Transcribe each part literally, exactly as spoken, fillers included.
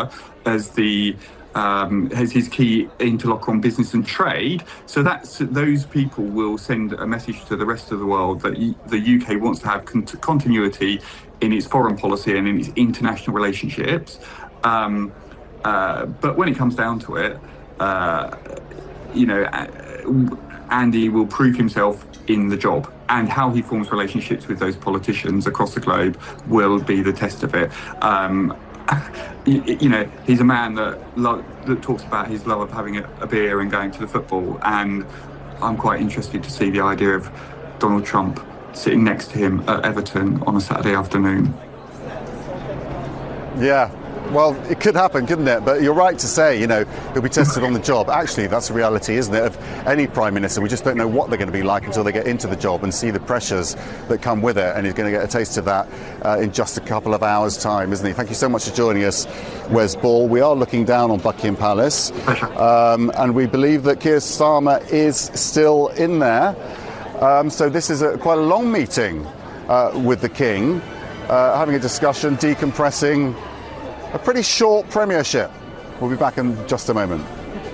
Russia as the um, as his key interlocutor on business and trade. So that's those people will send a message to the rest of the world that the U K wants to have con- continuity in its foreign policy and in its international relationships. Um, uh, but when it comes down to it, uh, you know, Andy will prove himself in the job, and how he forms relationships with those politicians across the globe will be the test of it. Um, you, you know, he's a man that, lo- that talks about his love of having a, a beer and going to the football, and I'm quite interested to see the idea of Donald Trump sitting next to him at Everton on a Saturday afternoon. Yeah. Well, it could happen, couldn't it? But you're right to say, you know, he'll be tested on the job. Actually, that's the reality, isn't it, of any Prime Minister. We just don't know what they're going to be like until they get into the job and see the pressures that come with it. And he's going to get a taste of that uh, in just a couple of hours' time, isn't he? Thank you so much for joining us, Wes Ball. We are looking down on Buckingham Palace. Um, and we believe that Keir Starmer is still in there. Um, so this is a, quite a long meeting uh, with the King, uh, having a discussion, decompressing. A pretty short premiership. We'll be back in just a moment.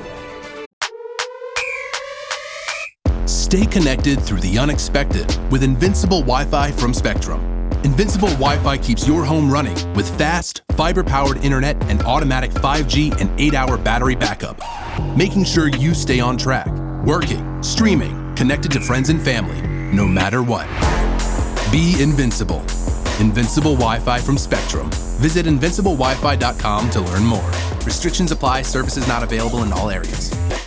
Stay connected through the unexpected with Invincible Wi-Fi from Spectrum. Invincible Wi-Fi keeps your home running with fast, fiber-powered internet and automatic five G and eight hour battery backup, making sure you stay on track, working, streaming, connected to friends and family, no matter what. Be invincible. Invincible Wi-Fi from Spectrum. Visit invincible wi fi dot com to learn more. Restrictions apply. Services not available in all areas.